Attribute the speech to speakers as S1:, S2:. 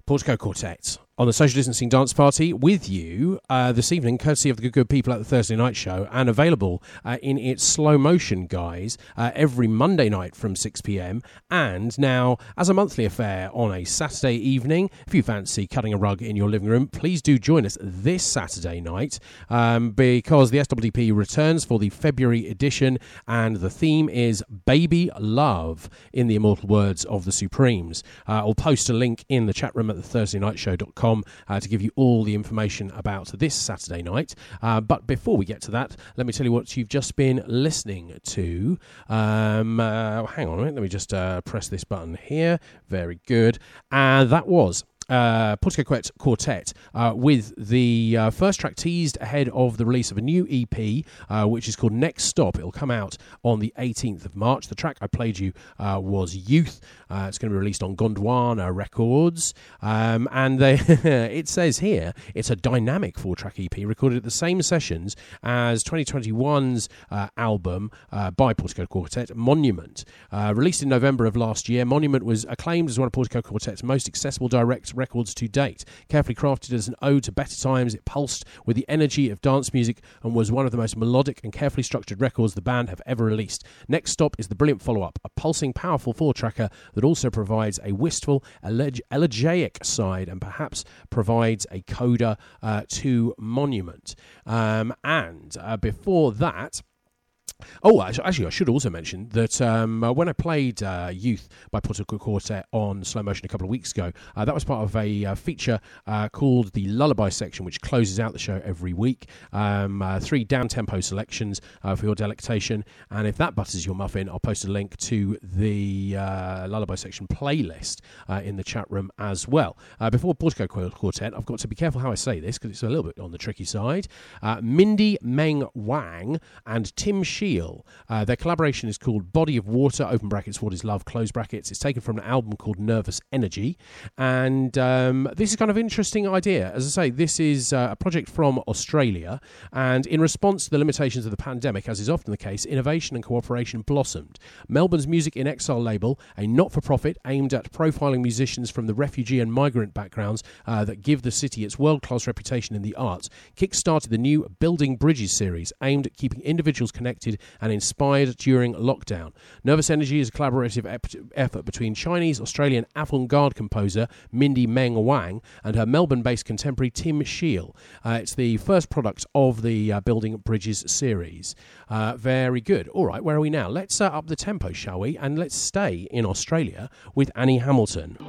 S1: Portico Quartet on the Social Distancing Dance Party with you this evening, courtesy of the good people at the Thursday Night Show, and available in its slow motion guise every Monday night from 6 p.m. and now as a monthly affair on a Saturday evening. If you fancy cutting a rug in your living room, please do join us this Saturday night because the SWDP returns for the February edition, and the theme is Baby Love, in the immortal words of the Supremes. I'll post a link in the chat room at thethursdaynightshow.com to give you all the information about this Saturday night. But before we get to that, let me tell you what you've just been listening to. Hang on a minute, let me just press this button here. Very good. And that was Portico Quartet with the first track teased ahead of the release of a new EP which is called Next Stop. It'll come out on the 18th of March. The track I played you was Youth. It's going to be released on Gondwana Records, and it says here it's a dynamic 4-track EP recorded at the same sessions as 2021's album by Portico Quartet, Monument. Released in November of last year, Monument was acclaimed as one of Portico Quartet's most accessible direct records to date. Carefully crafted as an ode to better times, it pulsed with the energy of dance music and was one of the most melodic and carefully structured records the band have ever released. Next Stop is the brilliant follow-up, a pulsing, powerful 4-tracker that also provides a wistful, elegiac side and perhaps provides a coda to Monument. And before that, actually, I should also mention that when I played Youth by Portico Quartet on Slow Motion a couple of weeks ago, that was part of a feature called the Lullaby section, which closes out the show every week. 3 down-tempo selections for your delectation, and if that butters your muffin, I'll post a link to the Lullaby section playlist in the chat room as well. Before Portico Quartet, I've got to be careful how I say this because it's a little bit on the tricky side. Mindy Meng Wang and Tim Shield. Their collaboration is called Body of Water, open brackets, What is Love, close brackets. It's taken from an album called Nervous Energy, and this is kind of an interesting idea. As I say, this is a project from Australia, and in response to the limitations of the pandemic, as is often the case, innovation and cooperation blossomed. Melbourne's Music in Exile label, a not-for-profit aimed at profiling musicians from the refugee and migrant backgrounds that give the city its world-class reputation in the arts, kick-started the new Building Bridges series, aimed at keeping individuals connected and inspired during lockdown. Nervous Energy is a collaborative effort between Chinese, Australian avant-garde composer Mindy Meng Wang and her Melbourne-based contemporary Tim Shield. It's the first product of the Building Bridges series. Very good. All right, where are we now? Let's up the tempo, shall we? And let's stay in Australia with Annie Hamilton.